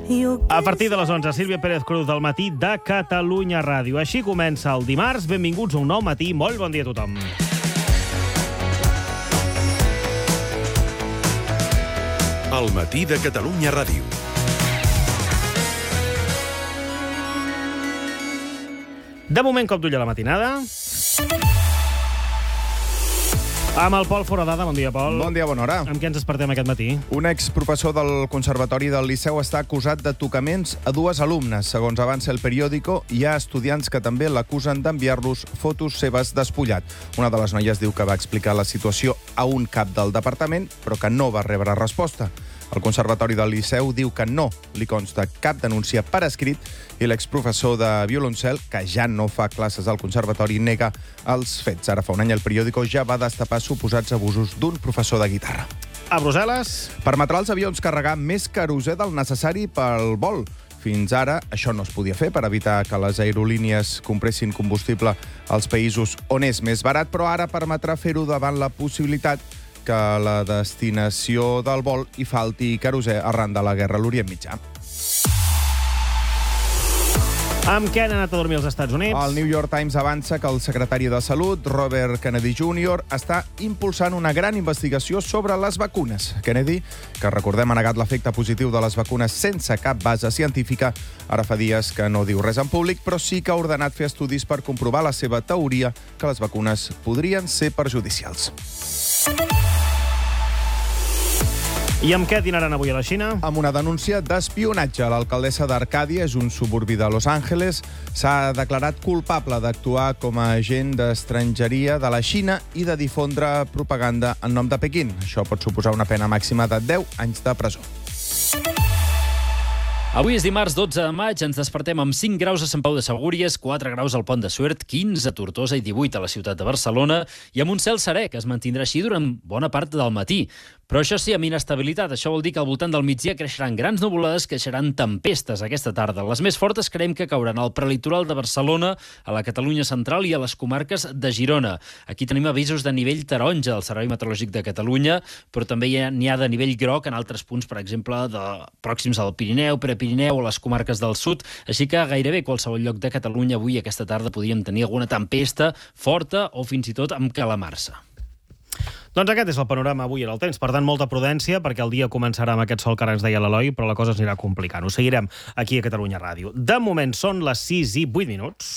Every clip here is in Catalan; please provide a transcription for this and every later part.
A partir de les 11, Sílvia Pérez Cruz del matí de Catalunya Ràdio. Així comença el dimarts. Benvinguts a un nou matí. Molt bon dia a tothom. El matí de Catalunya Ràdio. De moment, cop d'ull a la matinada. Amb el Pol Foradada. Bon dia, Pol. Bon dia, bona hora. Amb què ens despertem aquest matí? Un exprofessor del Conservatori del Liceu està acusat de tocaments a dues alumnes. Segons avança el periòdico, hi ha estudiants que també l'acusen d'enviar-los fotos seves despullat. Una de les noies diu que va explicar la situació a un cap del departament, però que no va rebre resposta. El Conservatori del Liceu diu que no li consta cap denúncia per escrit i l'exprofessor de violoncel, que ja no fa classes al Conservatori, nega els fets. Ara fa un any el periòdico ja va destapar suposats abusos d'un professor de guitarra. A Brussel·les. Permetrà als avions carregar més querosè del necessari pel vol. Fins ara això no es podia fer per evitar que les aerolínies compressin combustible als països on és més barat, però ara permetrà fer-ho davant la possibilitat que a la destinació del vol hi falti querosè arran de la guerra a l'Orient Mitjà. Amb què han anat a dormir els Estats Units? El New York Times avança que el secretari de Salut, Robert Kennedy Jr., està impulsant una gran investigació sobre les vacunes. Kennedy, que recordem ha negat l'efecte positiu de les vacunes sense cap base científica, ara fa dies que no diu res en públic, però sí que ha ordenat fer estudis per comprovar la seva teoria que les vacunes podrien ser perjudicials. I amb què dinaran avui a la Xina? Amb una denúncia d'espionatge. L'alcaldessa d'Arcàdia, és un suburbi de Los Angeles, s'ha declarat culpable d'actuar com a agent d'estrangeria de la Xina i de difondre propaganda en nom de Pequín. Això pot suposar una pena màxima de 10 anys de presó. Avui és dimarts 12 de maig, ens despertem amb 5 graus a Sant Pau de Segúries, 4 graus al Pont de Suert, 15 a Tortosa i 18 a la ciutat de Barcelona, i amb un cel serè que es mantindrà així durant bona part del matí. Però això sí, amb inestabilitat. Això vol dir que al voltant del migdia creixeran grans nuvolades que deixaran tempestes aquesta tarda. Les més fortes creiem que cauran al prelitoral de Barcelona, a la Catalunya central i a les comarques de Girona. Aquí tenim avisos de nivell taronja del Servei Meteorològic de Catalunya, però també n'hi ha de nivell groc en altres punts, per exemple, pròxims al Pirineu, Prepirineu o les comarques del sud. Així que gairebé qualsevol lloc de Catalunya avui aquesta tarda podríem tenir alguna tempesta forta o fins i tot amb calamarsa. Doncs aquest és el panorama avui en el temps. Per tant, molta prudència, perquè el dia començarà amb aquest sol que ara ens deia l'Eloi, però la cosa es anirà complicant. Ho seguirem aquí a Catalunya Ràdio. De moment són les 6 i 8 minuts.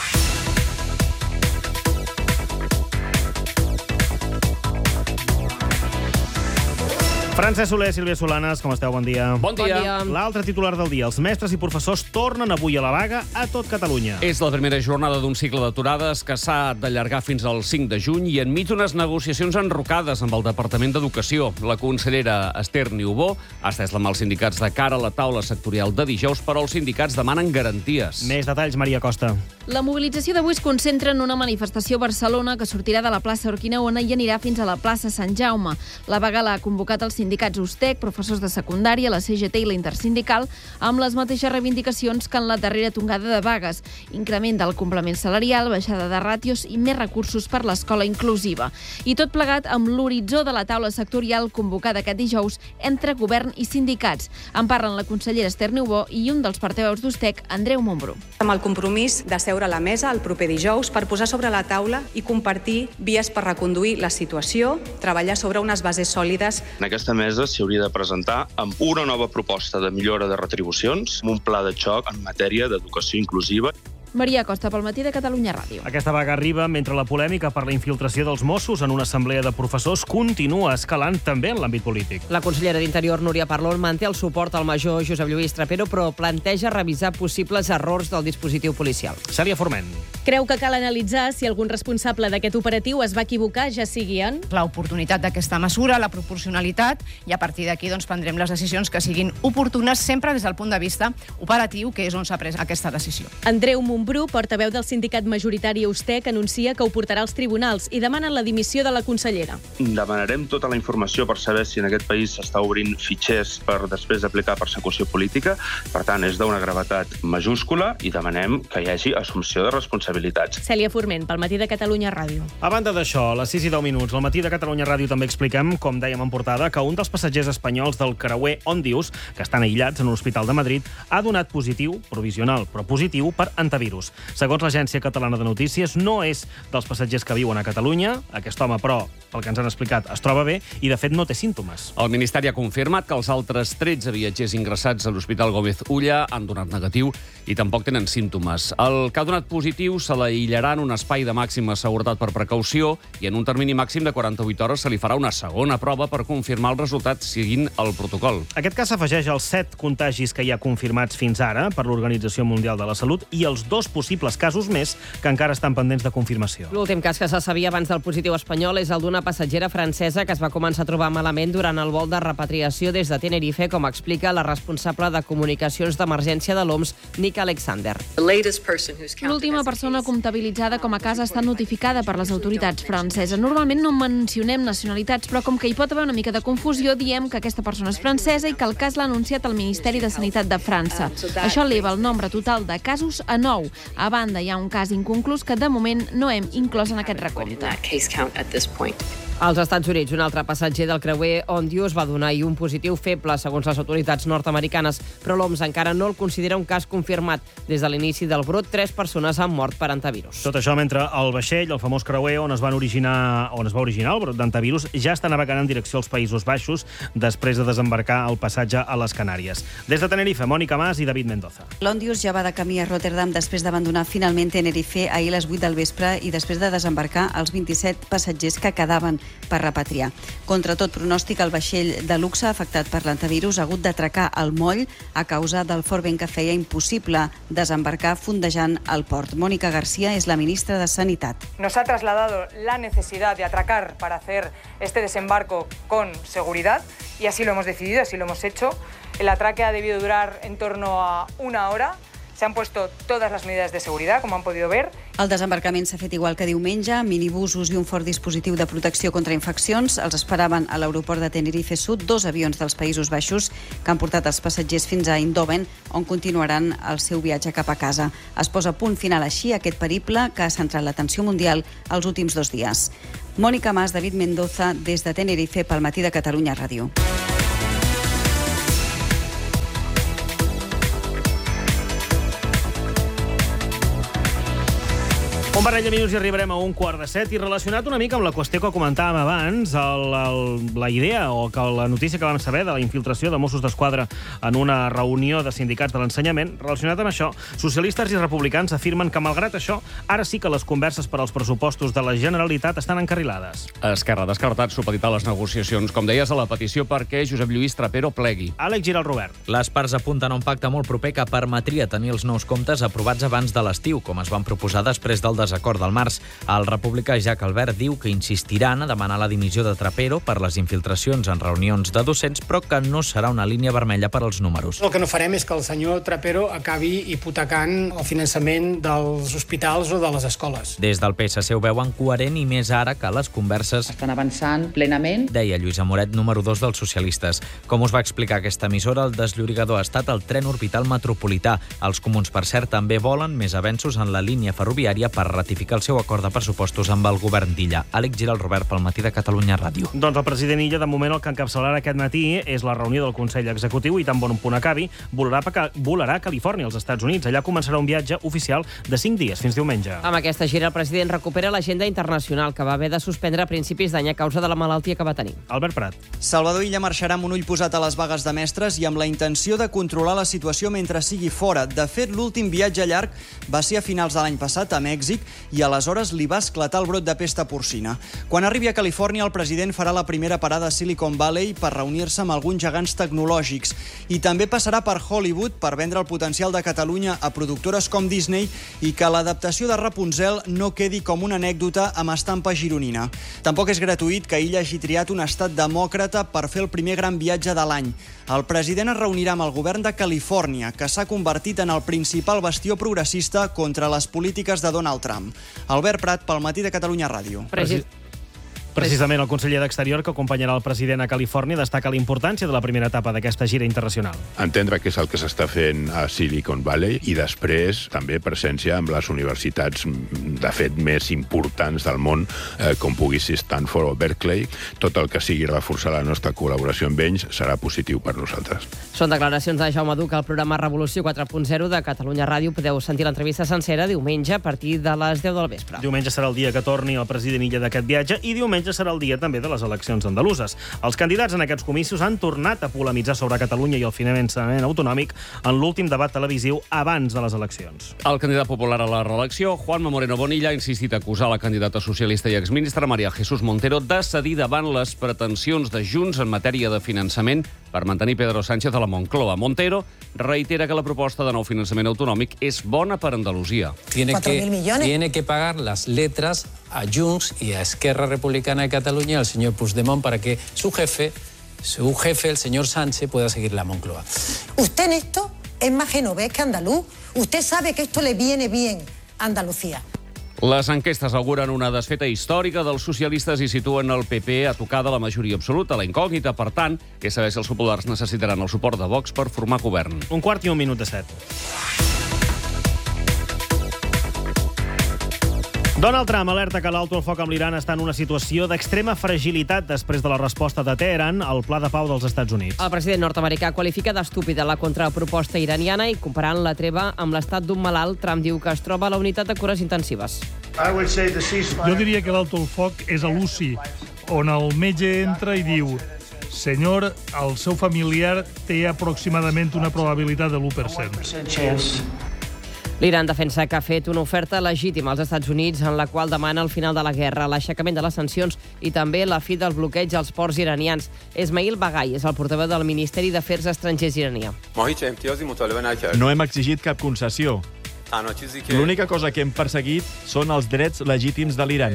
Francesc Soler, Sílvia Solanes, com esteu? Bon dia. Bon dia. L'altre titular del dia. Els mestres i professors tornen avui a la vaga a tot Catalunya. És la primera jornada d'un cicle d'aturades que s'ha d'allargar fins al 5 de juny i enmig d'unes negociacions enrocades amb el Departament d'Educació. La consellera Esther Niubó ha estès la mà als sindicats de cara a la taula sectorial de dijous, però els sindicats demanen garanties. Més detalls, Maria Costa. La mobilització d'avui es concentra en una manifestació a Barcelona que sortirà de la plaça Urquinaona i anirà fins a la plaça Sant Jaume. La vaga l'ha convocat els sindicats USTEC, professors de secundària, la CGT i la Intersindical, amb les mateixes reivindicacions que en la darrera tongada de vagues. Increment del complement salarial, baixada de ràtios i més recursos per l'escola inclusiva. I tot plegat amb l'horitzó de la taula sectorial convocada aquest dijous entre govern i sindicats. En parlen la consellera Esther Niubó i un dels portaveus d'USTEC, Andreu Montbrú. Amb el compromís de seure a la mesa el proper dijous per posar sobre la taula i compartir vies per reconduir la situació, treballar sobre unes bases sòlides. En aquesta mesa s'hi hauria de presentar amb una nova proposta de millora de retribucions, amb un pla de xoc en matèria d'educació inclusiva. Maria Costa, pel matí de Catalunya Ràdio. Aquesta vaga arriba mentre la polèmica per la infiltració dels Mossos en una assemblea de professors continua escalant també en l'àmbit polític. La consellera d'Interior, Núria Parlon, manté el suport al major Josep Lluís Trapero, però planteja revisar possibles errors del dispositiu policial. Cèlia Forment. Creu que cal analitzar si algun responsable d'aquest operatiu es va equivocar, ja sigui en l'oportunitat d'aquesta mesura, la proporcionalitat, i a partir d'aquí prendrem les decisions que siguin oportunes sempre des del punt de vista operatiu, que és on s'ha pres aquesta decisió. Andreu Montbrú Montbrú, portaveu del sindicat majoritari USTEC, anuncia que ho portarà als tribunals i demanen la dimissió de la consellera. Demanarem tota la informació per saber si en aquest país s'està obrint fitxers per després aplicar persecució política. Per tant, és d'una gravetat majúscula i demanem que hi hagi assumpció de responsabilitats. Cèlia Forment, pel Matí de Catalunya Ràdio. A banda d'això, a les 6:10, al Matí de Catalunya Ràdio també expliquem, com dèiem en portada, que un dels passatgers espanyols del creuer Ondius, que estan aïllats en un hospital de Madrid, ha donat positiu, provisional, però positiu, per antivirus. Segons l'Agència Catalana de Notícies, no és dels passatgers que viuen a Catalunya. Aquest home, però, pel que ens han explicat, es troba bé i, de fet, no té símptomes. El Ministeri ha confirmat que els altres 13 viatgers ingressats a l'Hospital Gómez Ulla han donat negatiu i tampoc tenen símptomes. El que ha donat positiu se l'aïllarà en un espai de màxima seguretat per precaució i en un termini màxim de 48 hores se li farà una segona prova per confirmar el resultat seguint el protocol. Aquest cas s'afegeix als 7 contagis que hi ha confirmats fins ara per l'Organització Mundial de la Salut i els 2 possibles casos més que encara estan pendents de confirmació. L'últim cas que se sabia abans del positiu espanyol és el d'una passatgera francesa que es va començar a trobar malament durant el vol de repatriació des de Tenerife, com explica la responsable de comunicacions d'emergència de l'OMS, Nick Alexander. L'última persona comptabilitzada com a cas ha estat notificada per les autoritats franceses. Normalment no mencionem nacionalitats, però com que hi pot haver una mica de confusió, diem que aquesta persona és francesa i que el cas l'ha anunciat el Ministeri de Sanitat de França. Això eleva el nombre total de casos a 9. A banda, hi ha un cas inconclús que de moment no hem inclòs en aquest recompte. Als Estats Units, un altre passatger del creuer Ondius va donar un positiu feble, segons les autoritats nord-americanes, però l'OMS encara no el considera un cas confirmat. Des de l'inici del brot, 3 persones han mort per antivirus. Tot això mentre el vaixell, el famós creuer on es va originar el brot d'antivirus, ja està navegant en direcció als Països Baixos després de desembarcar el passatge a les Canàries. Des de Tenerife, Mònica Mas i David Mendoza. L'Ondius ja va de camí a Rotterdam després d'abandonar finalment Tenerife ahir a les 8 del vespre i després de desembarcar els 27 passatgers que quedaven per repatriar. Contra tot pronòstic, el vaixell de luxe afectat per l'antivirus ha hagut d'atracar al moll a causa del fort vent que feia impossible desembarcar fondejant al port. Mónica García és la ministra de Sanitat. Nos ha trasladado la necesidad de atracar para hacer este desembarco con seguridad y así lo hemos decidido, así lo hemos hecho. El atraque ha debido durar en torno a 1 hora. Se han puesto todas las medidas de seguridad, como han podido ver. El desembarcament s'ha fet igual que diumenge, minibusos i un fort dispositiu de protecció contra infeccions. Els esperaven a l'aeroport de Tenerife Sud 2 avions dels Països Baixos que han portat els passatgers fins a Eindhoven, on continuaran el seu viatge cap a casa. Es posa punt final així a aquest periple que ha centrat l'atenció mundial els últims 2 dies. Mònica Mas, David Mendoza, des de Tenerife, pel Matí de Catalunya Ràdio. Un parell de minuts i arribarem a 1:15 i relacionat una mica amb la qüestió que comentàvem abans, la idea o que la notícia que vam saber de la infiltració de Mossos d'Esquadra en una reunió de sindicats de l'ensenyament. Relacionat amb això, socialistes i republicans afirmen que, malgrat això, ara sí que les converses per als pressupostos de la Generalitat estan encarrilades. Esquerra ha descartat supeditar les negociacions, com deies, a la petició perquè Josep Lluís Trapero plegui. Àlex Giral Robert. Les parts apunten a un pacte molt proper que permetria tenir els nous comptes aprovats abans de l'estiu, com es van proposar després del desacord del març. El republicà Jacques Albert diu que insistiran a demanar la dimissió de Trapero per les infiltracions en reunions de docents, però que no serà una línia vermella per als números. El que no farem és que el senyor Trapero acabi hipotecant el finançament dels hospitals o de les escoles. Des del PSC ho veuen coherent i més ara que les converses estan avançant plenament, deia Lluís Amoret, número 2 dels socialistes. Com us va explicar aquesta emissora, el desllorigador ha estat el tren orbital metropolità. Els comuns, per cert, també volen més avenços en la línia ferroviària per ratificar el seu acord de pressupostos amb el govern d'Illa. Àlex Giral Robert, pel Matí de Catalunya Ràdio. Doncs el president Illa, de moment, el que encapçalarà aquest matí és la reunió del Consell Executiu i, tan bon punt acabi, volarà a Califòrnia, als Estats Units. Allà començarà un viatge oficial de 5 dies, fins diumenge. Amb aquesta gira, el president recupera l'agenda internacional que va haver de suspendre a principis d'any a causa de la malaltia que va tenir. Albert Prat. Salvador Illa marxarà amb un ull posat a les vagues de mestres i amb la intenció de controlar la situació mentre sigui fora. De fet, l'últim viatge llarg va ser a finals de l'any passat a Mèxic i aleshores li va esclatar el brot de pesta porcina. Quan arribi a Califòrnia, el president farà la primera parada a Silicon Valley per reunir-se amb alguns gegants tecnològics i també passarà per Hollywood per vendre el potencial de Catalunya a productores com Disney i que l'adaptació de Rapunzel no quedi com una anècdota amb estampa gironina. Tampoc és gratuït que ell hagi triat un estat demòcrata per fer el primer gran viatge de l'any. El president es reunirà amb el govern de Califòrnia, que s'ha convertit en el principal bastió progressista contra les polítiques de Donald Trump. Albert Prat, pel Matí de Catalunya Ràdio. Precisament el conseller d'Exterior, que acompanyarà el president a Califòrnia, destaca la importància de la primera etapa d'aquesta gira internacional. Entendre què és el que s'està fent a Silicon Valley i després també presència amb les universitats, de fet, més importants del món, com pugui ser Stanford o Berkeley. Tot el que sigui reforçar la nostra col·laboració amb ells serà positiu per nosaltres. Són declaracions de Jaume Duc al programa Revolució 4.0 de Catalunya Ràdio. Podeu sentir l'entrevista sencera diumenge a partir de les 10 del vespre. Diumenge serà el dia que torni el president Illa d'aquest viatge i diumenge serà el dia també de les eleccions andaluses. Els candidats en aquests comicis han tornat a polemitzar sobre Catalunya i el finançament autonòmic en l'últim debat televisiu abans de les eleccions. El candidat popular a la reelecció, Juanma Moreno Bonilla, ha insistit a acusar la candidata socialista i exministra María Jesús Montero de cedir davant les pretensions de Junts en matèria de finançament per mantenir Pedro Sánchez a la Moncloa. Montero reitera que la proposta de nou finançament autonòmic és bona per Andalusia. Tiene que pagar las letras a Junts y a Esquerra Republicana de Cataluña, al señor Puigdemont, para que su jefe, el señor Sánchez, pueda seguir la Moncloa. Usted en esto es más genovés que andaluz. Usted sabe que esto le viene bien a Andalucía. Les enquestes auguren una desfeta històrica dels socialistes i situen el PP a tocar de la majoria absoluta. La incògnita, per tant, és saber si els populars necessitaran el suport de Vox per formar govern. 1:15. Donald Trump alerta que l'alto el foc amb l'Iran està en una situació d'extrema fragilitat després de la resposta de Teheran al pla de pau dels Estats Units. El president nord-americà qualifica d'estúpida la contraproposta iraniana i, comparant la treva amb l'estat d'un malalt, Trump diu que es troba a la unitat de cures intensives. Jo diria que l'alto el foc és a l'UCI, on el metge entra i diu: senyor, el seu familiar té aproximadament una probabilitat de l'1%. L'Iran defensa que ha fet una oferta legítima als Estats Units en la qual demana el final de la guerra, l'aixecament de les sancions i també la fi del bloqueig als ports iranians. Esmail Baghai és el portaveu del Ministeri d'Afers Estrangers iranià. No hem exigit cap concessió. L'única cosa que hem perseguit són els drets legítims de l'Iran.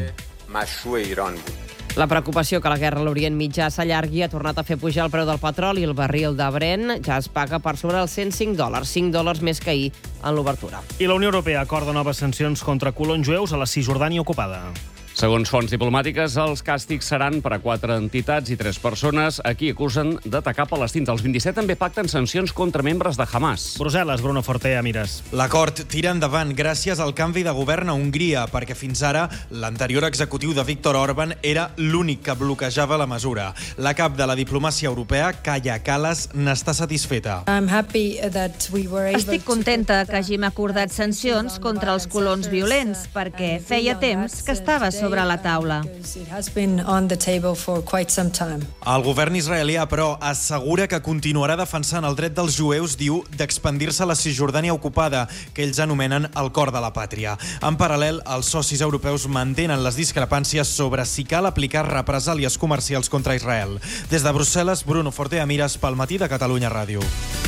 La preocupació que la guerra a l'Orient Mitjà s'allargui ha tornat a fer pujar el preu del petroli. El barril de Brent ja es paga per sobre els $105, $5 més que ahir en l'obertura. I la Unió Europea acorda noves sancions contra colons jueus a la Cisjordània ocupada. Segons fonts diplomàtiques, els càstigs seran per a 4 entitats i 3 persones a qui acusen d'atacar palestins. Els 27 també pacten sancions contra membres de Hamas. Brussel·les, Bruno Fortea, Mires. L'acord tira endavant gràcies al canvi de govern a Hongria, perquè fins ara l'anterior executiu de Viktor Orbán era l'únic que bloquejava la mesura. La cap de la diplomàcia europea, Kaja Kallas, n'està satisfeta. Estic contenta que hàgim acordat sancions contra els colons violents, perquè feia temps que estava sobre la taula. El govern israelià, però, assegura que continuarà defensant el dret dels jueus, diu, d'expandir-se a la Cisjordània ocupada, que ells anomenen el cor de la pàtria. En paral·lel, els socis europeus mantenen les discrepàncies sobre si cal aplicar represàlies comercials contra Israel. Des de Brussel·les, Bruno Fortea, Mires, pel Matí de Catalunya Ràdio.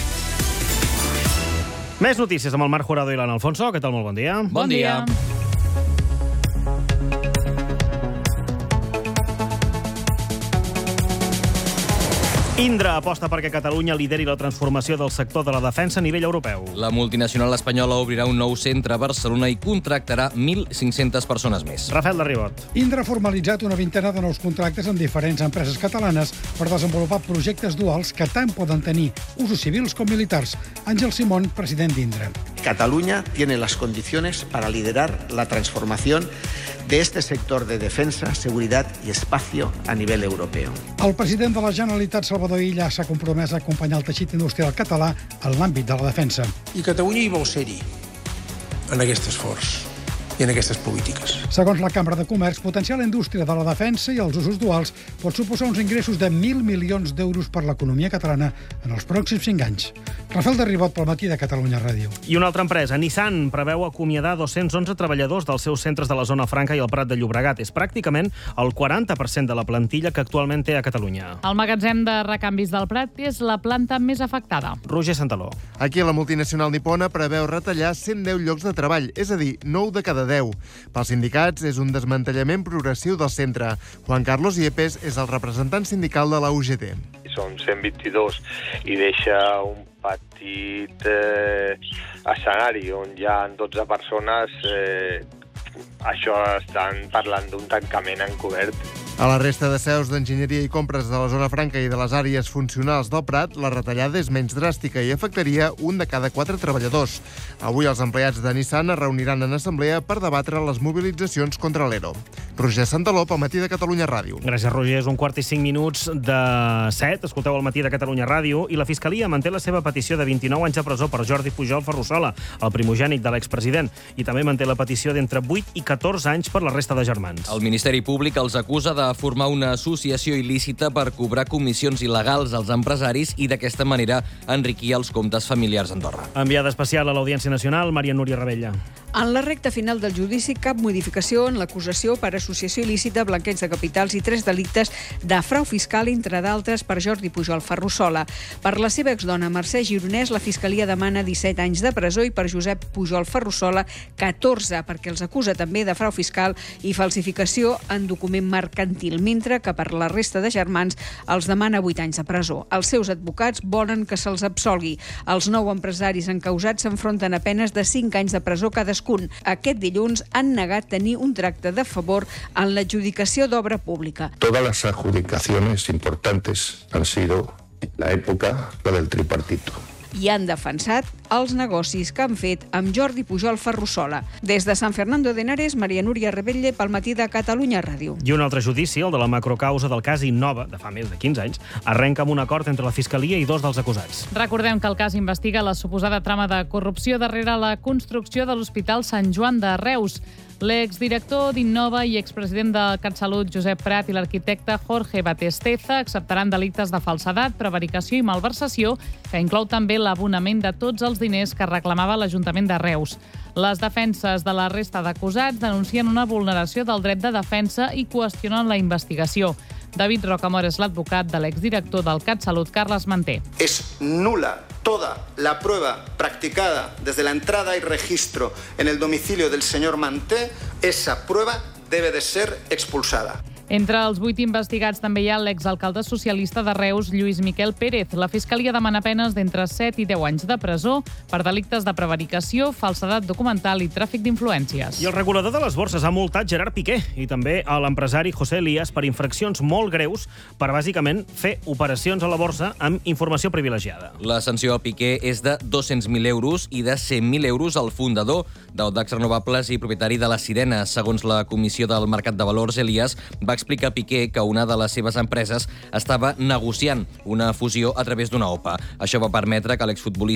Més notícies amb el Marc Jurado i l'Anna Alfonso. Què tal? Molt bon dia. Bon dia. Indra aposta perquè Catalunya lideri la transformació del sector de la defensa a nivell europeu. La multinacional espanyola obrirà un nou centre a Barcelona i contractarà 1.500 persones més. Rafael de Ribot. Indra ha formalitzat una vintena de nous contractes amb diferents empreses catalanes per desenvolupar projectes duals que tant poden tenir usos civils com militars. Àngel Simón, president d'Indra. Cataluña tiene las condiciones para liderar la transformación de este sector de defensa, seguridad y espacio a nivel europeo. El president de la Generalitat, Salvador Illa, s'ha compromès a acompanyar el teixit industrial català en l'àmbit de la defensa. I Catalunya hi vol ser-hi, en aquest esforç. i en aquestes polítiques. Segons la Cambra de Comerç, potenciar la indústria de la defensa i els usos duals pot suposar uns ingressos de 1.000 milions d'euros per l'economia catalana en els pròxims 5 anys. Rafael de Ribot, pel Matí de Catalunya Ràdio. I una altra empresa, Nissan, preveu acomiadar 211 treballadors dels seus centres de la zona franca i el Prat de Llobregat. És pràcticament el 40% de la plantilla que actualment té a Catalunya. El magatzem de recanvis del Prat és la planta més afectada. Roger Santaló. Aquí la multinacional nipona preveu retallar 110 llocs de treball, és a dir, 9 de cada 10. Pels sindicats és un desmantellament progressiu del centre. Juan Carlos Yepes és el representant sindical de la UGT. Són 122 i deixa un petit escenari on hi ha 12 persones. Això estan parlant d'un tancament encobert. A la resta de seus d'enginyeria i compres de la zona franca i de les àrees funcionals del Prat, la retallada és menys dràstica i afectaria un de cada 4 treballadors. Avui els empleats de Nissan es reuniran en assemblea per debatre les mobilitzacions contra l'ERO. Roger Santaló, al Matí de Catalunya Ràdio. Gràcies, Roger. És 1:45 de 7. Escolteu el Matí de Catalunya Ràdio. I la Fiscalia manté la seva petició de 29 anys de presó per Jordi Pujol Ferrusola, el primogènit de l'expresident, i també manté la petició d'entre 8 i 14 anys per la resta de germans. El Ministeri Públic els acusa de formar una associació il·lícita per cobrar comissions il·legals als empresaris i d'aquesta manera enriquir els comptes familiars a Andorra. Enviada especial a l'Audiència Nacional, Maria Núria Rebella. En la recta final del judici, cap modificació en l'acusació per associació il·lícita, blanqueig de capitals i 3 delictes de frau fiscal, entre d'altres, per Jordi Pujol Ferrusola. Per la seva exdona, Mercè Gironès, la Fiscalia demana 17 anys de presó i per Josep Pujol Ferrusola 14, perquè els acusa també de frau fiscal i falsificació en document mercantil, mentre que per la resta de germans els demana 8 anys de presó. Els seus advocats volen que se'ls absolgui. Els 9 empresaris encausats s'enfronten a penes de 5 anys de presó cadascun. Aquest dilluns han negat tenir un tracte de favor en l'adjudicació d'obra pública. Todas las adjudicaciones importantes han sido en la época del tripartito. I han defensat els negocis que han fet amb Jordi Pujol Ferrusola. Des de Sant Fernando de Henares, Maria Núria Rebella, pel Matí de Catalunya Ràdio. I un altre judici, el de la macrocausa del cas Innova, de fa més de 15 anys, arrenca amb un acord entre la Fiscalia i 2 dels acusats. Recordem que el cas investiga la suposada trama de corrupció darrere la construcció de l'Hospital Sant Joan de Reus. L'exdirector d'Innova i expresident del CatSalut, Josep Prat, i l'arquitecte Jorge Batesteza acceptaran delictes de falsedat, prevaricació i malversació, que inclou també l'abonament de tots els diners que reclamava l'Ajuntament de Reus. Les defenses de la resta d'acusats denuncien una vulneració del dret de defensa i qüestionen la investigació. David Rocamora és l'advocat de l'exdirector del CatSalut, Carles Manté. Es nula toda la prueba practicada desde la entrada y registro en el domicilio del señor Manté. Esa prueba debe de ser expulsada. Entre els 8 investigats també hi ha l'exalcalde socialista de Reus, Lluís Miquel Pérez. La Fiscalia demana penes d'entre 7 i 10 anys de presó per delictes de prevaricació, falsedat documental i tràfic d'influències. I el regulador de les borses ha multat Gerard Piqué i també a l'empresari José Elías per infraccions molt greus per, bàsicament, fer operacions a la borsa amb informació privilegiada. La sanció a Piqué és de 200.000 euros i de 100.000 euros al fundador d'Audax Renovables i propietari de la Sirena. Segons la Comissió del Mercat de Valors, Elías va explicar a Piqué que una de les seves empreses estava negociant una fusió a través d'una OPA. Això va permetre que l'exfutbolista